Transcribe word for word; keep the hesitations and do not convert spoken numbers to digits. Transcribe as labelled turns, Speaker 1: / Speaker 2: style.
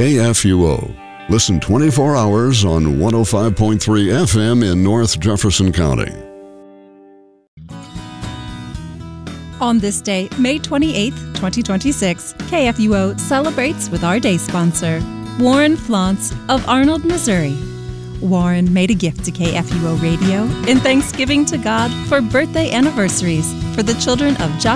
Speaker 1: K F U O. Listen twenty-four hours on one oh five point three F M in North Jefferson County.
Speaker 2: On this day, May twenty-eighth, twenty twenty-six, K F U O celebrates with our day sponsor, Warren Flauntz of Arnold, Missouri. Warren made a gift to K F U O Radio in thanksgiving to God for birthday anniversaries for the children of Joshua